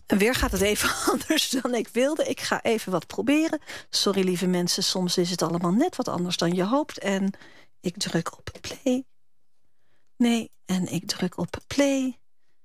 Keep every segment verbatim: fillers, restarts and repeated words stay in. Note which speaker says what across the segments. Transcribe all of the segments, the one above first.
Speaker 1: En weer gaat het even anders dan ik wilde. Ik ga even wat proberen. Sorry, lieve mensen, soms is het allemaal net wat anders dan je hoopt. En ik druk op play. Nee, en ik druk op play.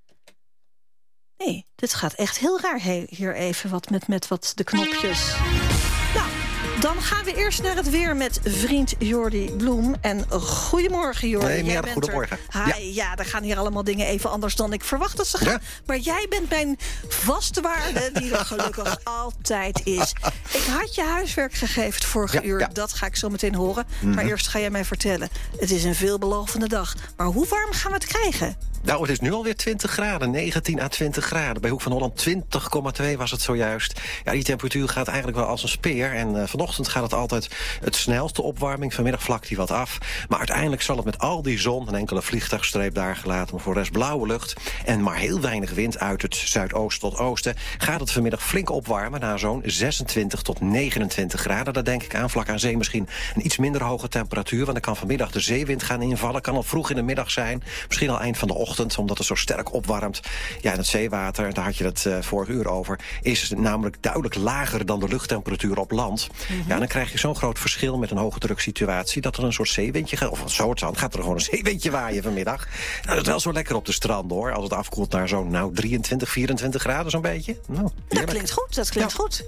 Speaker 1: Nee, dit gaat echt heel raar hier even wat met, met wat de knopjes. Nou, dan gaan we eerst naar het weer met vriend Jordi Bloem. En goedemorgen, Jordi.
Speaker 2: Nee, meer goedemorgen.
Speaker 1: Er. Ja. ja, er gaan hier allemaal dingen even anders dan ik verwacht dat ze gaan. Ja. Maar jij bent mijn vaste waarde, die er gelukkig altijd is. Ik had je huiswerk gegeven het vorige ja, uur. Ja. Dat ga ik zo meteen horen. Mm-hmm. Maar eerst ga jij mij vertellen. Het is een veelbelovende dag. Maar hoe warm gaan we het krijgen?
Speaker 2: Nou, het is nu alweer twintig graden, negentien à twintig graden. Bij Hoek van Holland twintig komma twee was het zojuist. Ja, die temperatuur gaat eigenlijk wel als een speer. En uh, vanochtend gaat het altijd het snelste opwarming. Vanmiddag vlakt die wat af. Maar uiteindelijk zal het met al die zon, een enkele vliegtuigstreep daar gelaten, maar voor de rest blauwe lucht en maar heel weinig wind uit het zuidoosten tot oosten, gaat het vanmiddag flink opwarmen naar zo'n zesentwintig tot negenentwintig graden. Daar denk ik aan, vlak aan zee misschien een iets minder hoge temperatuur, want dan kan vanmiddag de zeewind gaan invallen. Kan al vroeg in de middag zijn, misschien al eind van de ochtend, omdat het zo sterk opwarmt. Ja, en het zeewater, daar had je het uh, vorig uur over, is namelijk duidelijk lager dan de luchttemperatuur op land. Mm-hmm. Ja, dan krijg je zo'n groot verschil met een hoge druksituatie dat er een soort zeewindje gaat, of een soort zand, gaat er gewoon een zeewindje waaien vanmiddag. Nou, dat is wel zo lekker op de stranden, hoor, als het afkoelt naar zo'n nou, drieëntwintig, vierentwintig graden zo'n beetje. Nou,
Speaker 1: dat klinkt goed, dat klinkt ja. goed.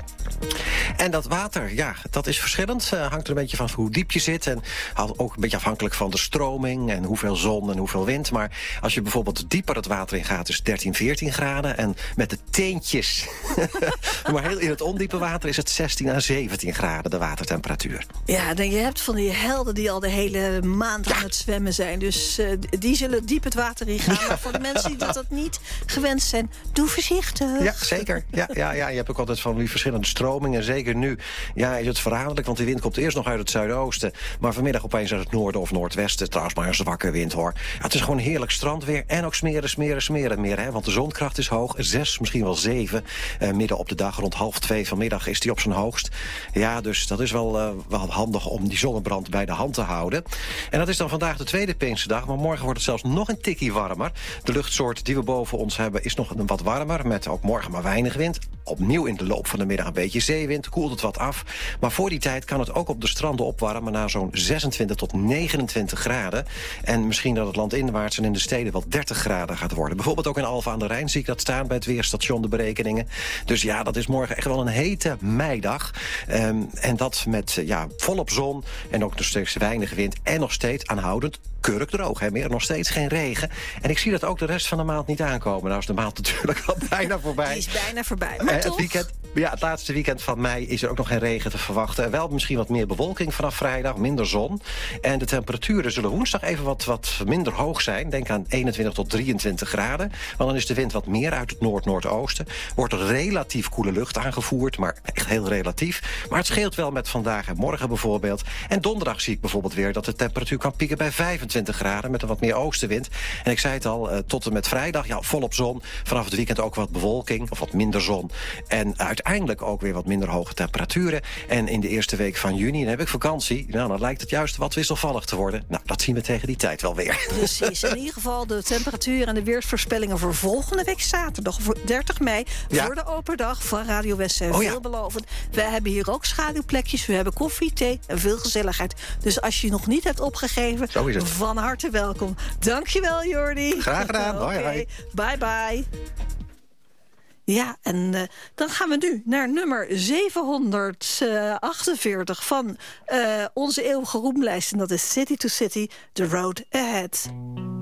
Speaker 2: En dat water, ja, dat is verschillend. Uh, hangt er een beetje van hoe diep je zit. En ook een beetje afhankelijk van de stroming en hoeveel zon en hoeveel wind. Maar als je bijvoorbeeld dieper het water in gaat, is dertien, veertien graden. En met de teentjes, maar heel in het ondiepe water, is het zestien à zeventien graden de watertemperatuur.
Speaker 1: Ja, dan je hebt van die helden die al de hele maand ja. aan het zwemmen zijn. Dus uh, die zullen diep het water in gaan. Ja. Maar voor de mensen die dat, dat niet gewend zijn, doe voorzichtig.
Speaker 2: Ja, zeker. Ja, ja, ja. Je hebt ook altijd van die verschillende stromingen. Zeker nu ja, is het verraderlijk, want die wind komt eerst nog uit het zuidoosten. Maar vanmiddag opeens uit het noorden of noordwesten. Trouwens maar een zwakke wind, hoor. Ja, het is gewoon heerlijk strandweer. En ook smeren, smeren, smeren meer. Hè? Want de zonkracht is hoog. Zes, misschien wel zeven. Uh, midden op de dag, rond half twee vanmiddag, is die op zijn hoogst. Ja, dus dat is wel, uh, wel handig om die zonnebrand bij de hand te houden. En dat is dan vandaag de tweede Pinksterdag. Maar morgen wordt het zelfs nog een tikkie warmer. De luchtsoort die we boven ons hebben is nog een wat warmer. Met ook morgen maar weinig wind. Opnieuw in de loop van de middag een beetje zeewind, koelt het wat af. Maar voor die tijd kan het ook op de stranden opwarmen naar zo'n zesentwintig tot negenentwintig graden. En misschien dat het landinwaarts en in de steden wel dertig graden gaat worden. Bijvoorbeeld ook in Alphen aan de Rijn zie ik dat staan bij het weerstation, de berekeningen. Dus ja, dat is morgen echt wel een hete meidag. Um, en dat met uh, ja, volop zon en ook nog steeds weinig wind en nog steeds aanhoudend kurkdroog. Hè? Meer nog steeds geen regen. En ik zie dat ook de rest van de maand niet aankomen. Nou is de maand natuurlijk al bijna voorbij.
Speaker 1: Die is bijna voorbij, maar uh,
Speaker 2: toch? Het weekend, ja, het laatste weekend van mei is er ook nog geen regen te verwachten. En wel misschien wat meer bewolking vanaf vrijdag, minder zon. En de temperaturen zullen woensdag even wat, wat minder hoog zijn. Denk aan eenentwintig tot drieëntwintig graden. Want dan is de wind wat meer uit het noord-noordoosten. Wordt er relatief koele lucht aangevoerd, maar echt heel relatief. Maar het scheelt wel met vandaag en morgen bijvoorbeeld. En donderdag zie ik bijvoorbeeld weer dat de temperatuur kan pieken bij vijfentwintig graden met een wat meer oostenwind. En ik zei het al, uh, tot en met vrijdag, ja, volop zon. Vanaf het weekend ook wat bewolking, of wat minder zon. En uiteindelijk ook weer wat minder hoge temperaturen. En in de eerste week van juni, dan heb ik vakantie. Nou, dan lijkt het juist wat wisselvallig te worden. Nou, dat zien we tegen die tijd wel weer.
Speaker 1: Precies. In ieder geval de temperatuur en de weersvoorspellingen voor volgende week zaterdag, voor dertig mei, ja. voor de open dag van Radio West zijn oh, veelbelovend. Ja. We hebben hier ook schaduwplekjes, we hebben koffie, thee en veel gezelligheid. Dus als je je nog niet hebt opgegeven, van harte welkom. Dankjewel, Jordi.
Speaker 2: Graag gedaan. Hoi, okay. hoi.
Speaker 1: Bye, bye. Ja, en uh, dan gaan we nu naar nummer zevenhonderdachtenveertig van uh, onze eeuwige roemlijst. En dat is City to City, The Road Ahead.